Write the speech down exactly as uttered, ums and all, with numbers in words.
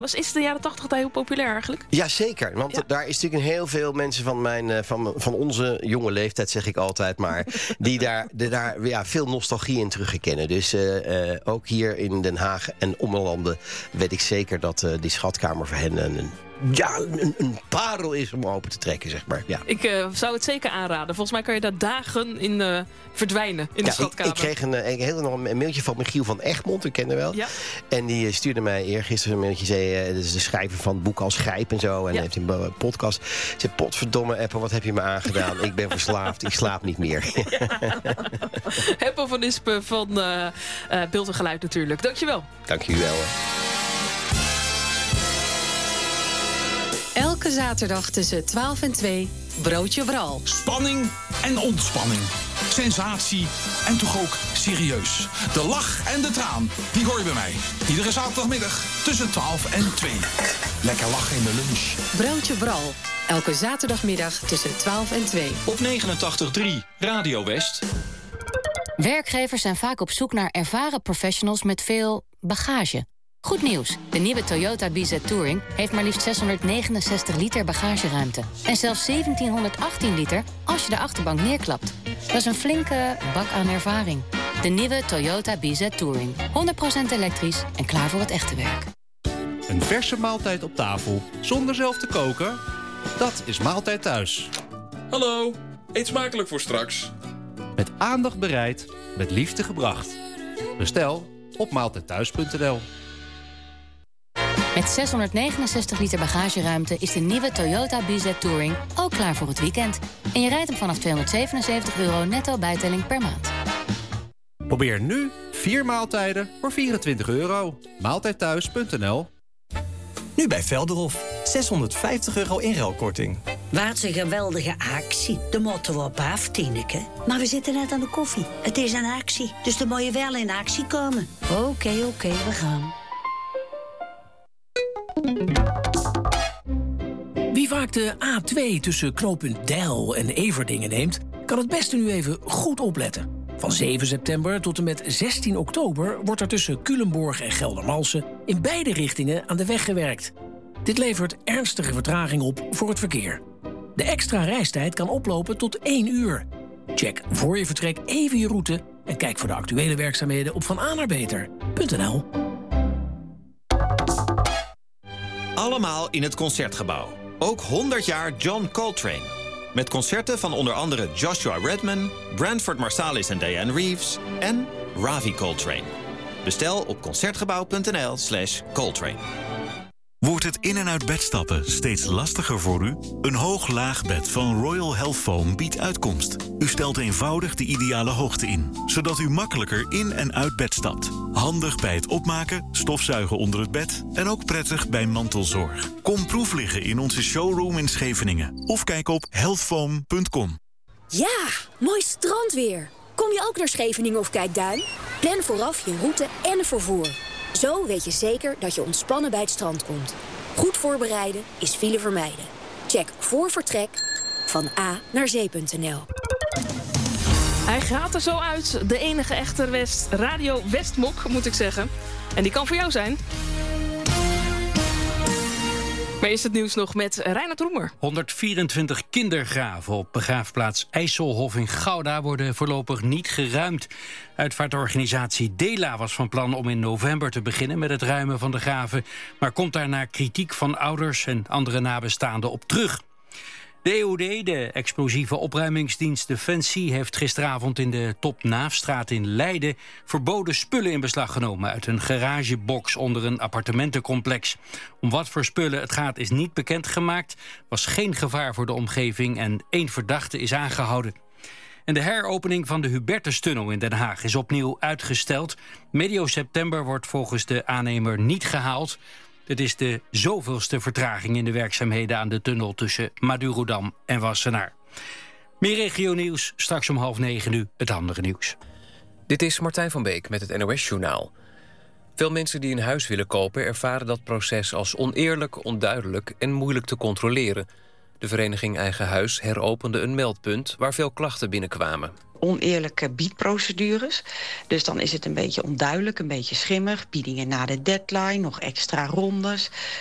Was is het in de jaren tachtig daar heel populair eigenlijk? Jazeker, want Ja. daar is natuurlijk een heel veel mensen van, mijn, van, van onze jonge leeftijd, zeg ik altijd maar, die daar, die daar ja, veel nostalgie in terugkennen. Dus uh, uh, ook hier in Den Haag en ommelanden weet ik zeker dat uh, die schatkamer voor hen een, ja, een, een parel is om open te trekken, zeg maar. Ja. Ik uh, zou het zeker aanraden. Volgens mij kan je daar dagen in uh, verdwijnen in de Ja, schatkamer. ik, ik kreeg een, een, heel, een mailtje van Michiel van Egmond, u kent hem wel. Ja. En die stuurde mij eergisteren een mailtje, zei, uh, dat is de schrijver van het boek Als Grijp en zo. En Ja. heeft hij een podcast. Zei, potverdomme Apple, wat heb je me aangedaan? Ik ben verslaafd, ik slaap niet meer. Heppo van Ispen van uh, uh, Beeld en Geluid natuurlijk. Dankjewel. Dank jullie wel. Elke zaterdag tussen twaalf en twee, Broodje Bral. Spanning en ontspanning. Sensatie en toch ook serieus. De lach en de traan, die hoor je bij mij. Iedere zaterdagmiddag tussen twaalf en twee. Lekker lachen in de lunch. Broodje Bral. Elke zaterdagmiddag tussen twaalf en twee. Op negenentachtig komma drie Radio West. Werkgevers zijn vaak op zoek naar ervaren professionals met veel bagage. Goed nieuws, de nieuwe Toyota B Z Touring heeft maar liefst zeshonderdnegenenzestig liter bagageruimte. En zelfs zeventienhonderdachttien liter als je de achterbank neerklapt. Dat is een flinke bak aan ervaring. De nieuwe Toyota B Z Touring. honderd procent elektrisch en klaar voor het echte werk. Een verse maaltijd op tafel, zonder zelf te koken? Dat is Maaltijd Thuis. Hallo, eet smakelijk voor straks. Met aandacht bereid, met liefde gebracht. Bestel op maaltijdthuis punt n l. Met zeshonderdnegenenzestig liter bagageruimte is de nieuwe Toyota B Z Touring ook klaar voor het weekend. En je rijdt hem vanaf tweehonderdzevenenzeventig euro netto bijtelling per maand. Probeer nu vier maaltijden voor vierentwintig euro. maaltijdthuis punt n l. Nu bij Velderhof. zeshonderdvijftig euro inruilkorting. Wat een geweldige actie. De moeten we op af, Tineke. Maar we zitten net aan de koffie. Het is een actie, dus dan moet je wel in actie komen. Oké, okay, oké, okay, we gaan. Wie vaak de A twee tussen knooppunt Deil en Everdingen neemt, kan het beste nu even goed opletten. Van zeven september tot en met zestien oktober wordt er tussen Culemborg en Geldermalsen in beide richtingen aan de weg gewerkt. Dit levert ernstige vertraging op voor het verkeer. De extra reistijd kan oplopen tot één uur. Check voor je vertrek even je route en kijk voor de actuele werkzaamheden op van a naar beter punt n l. Allemaal in het Concertgebouw. Ook honderd jaar John Coltrane. Met concerten van onder andere Joshua Redman, Branford Marsalis en Diane Reeves en Ravi Coltrane. Bestel op concertgebouw punt n l slash Coltrane. Wordt het in- en uit bed stappen steeds lastiger voor u? Een hoog-laag bed van Royal Health Foam biedt uitkomst. U stelt eenvoudig de ideale hoogte in, zodat u makkelijker in- en uit bed stapt. Handig bij het opmaken, stofzuigen onder het bed en ook prettig bij mantelzorg. Kom proef liggen in onze showroom in Scheveningen of kijk op healthfoam punt com. Ja, mooi strandweer. Kom je ook naar Scheveningen of Kijkduin? Plan vooraf je route en vervoer. Zo weet je zeker dat je ontspannen bij het strand komt. Goed voorbereiden is file vermijden. Check voor vertrek van a naar zee punt n l. Hij gaat er zo uit. De enige echte West Radio Westmok, moet ik zeggen. En die kan voor jou zijn. Maar is het nieuws nog met Reinhard Roemer. honderdvierentwintig kindergraven op begraafplaats IJsselhof in Gouda worden voorlopig niet geruimd. Uitvaartorganisatie Dela was van plan om in november te beginnen met het ruimen van de graven, maar komt daarna kritiek van ouders en andere nabestaanden op terug. De E O D, de explosieve opruimingsdienst Defensie, heeft gisteravond in de Top Naafstraat in Leiden verboden spullen in beslag genomen uit een garagebox onder een appartementencomplex. Om wat voor spullen het gaat is niet bekendgemaakt, was geen gevaar voor de omgeving en één verdachte is aangehouden. En de heropening van de Hubertustunnel in Den Haag is opnieuw uitgesteld. Medio september wordt volgens de aannemer niet gehaald. Het is de zoveelste vertraging in de werkzaamheden aan de tunnel tussen Madurodam en Wassenaar. Meer regionieuws, straks om half negen nu het andere nieuws. Dit is Martijn van Beek met het N O S-journaal. Veel mensen die een huis willen kopen ervaren dat proces als oneerlijk, onduidelijk en moeilijk te controleren. De vereniging Eigen Huis heropende een meldpunt waar veel klachten binnenkwamen. oneerlijke biedprocedures. Dus dan is het een beetje onduidelijk, een beetje schimmig. Biedingen na de deadline, nog extra rondes.